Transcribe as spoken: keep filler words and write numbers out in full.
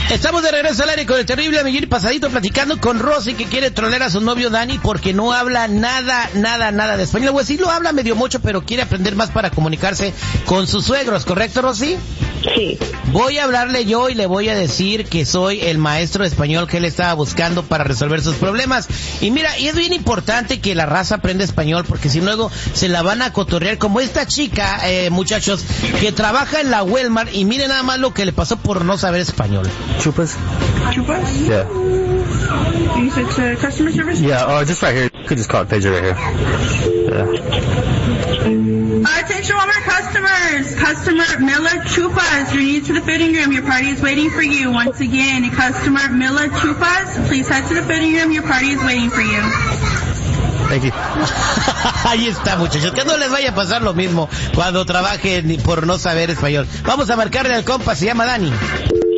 Estamos de regreso al aire con el terrible Millón y Pasadito, platicando con Rosy, que quiere trolear a su novio Dani porque no habla nada, nada, nada de español. Pues sí lo habla medio mucho, pero quiere aprender más para comunicarse con sus suegros, ¿correcto, Rosy? Sí. Voy a hablarle yo y le voy a decir que soy el maestro de español que él estaba buscando para resolver sus problemas. Y mira, y es bien importante que la raza aprenda español, porque si luego se la van a cotorrear, como esta chica, eh, muchachos, que trabaja en la Walmart, y miren nada más lo que le pasó por no saber español. Chupas? Chupas? Yeah. You said to customer service? Yeah, uh, just right here. You could just call it pager right here. Yeah. Attention all our customers. Customer Miller Chupas, you're new to the fitting room. Your party is waiting for you. Once again, customer Miller Chupas, please head to the fitting room. Your party is waiting for you. Thank you. Ahí está, muchachos, que no les vaya a pasar lo mismo cuando trabajen por no saber español. Vamos a marcarle al compa, se llama Dani.